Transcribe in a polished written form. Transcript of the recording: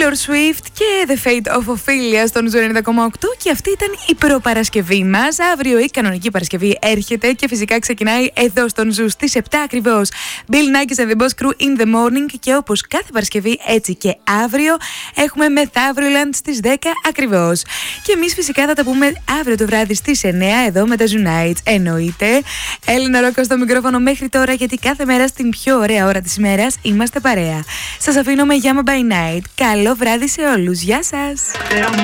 Taylor Swift και The Fate of Ophelia στον Ζου 90,8 και αυτή ήταν η προπαρασκευή μας. Αύριο η κανονική Παρασκευή έρχεται και φυσικά ξεκινάει εδώ στον Ζου στις 7 ακριβώς. Bill Nackis and the Boss Crew in the morning και όπως κάθε Παρασκευή έτσι και αύριο έχουμε μεθαύριολαντ στις 10 ακριβώς. Και εμείς φυσικά θα τα πούμε αύριο το βράδυ στις 9 εδώ με τα Zoo Nights. Εννοείται. Έλληνα Ρόκο στο μικρόφωνο μέχρι τώρα, γιατί κάθε μέρα στην πιο ωραία ώρα της ημέρας είμαστε παρέα. Σας αφήνω με Yama by Night. Καλό βράδυ σε όλους. Γεια σας.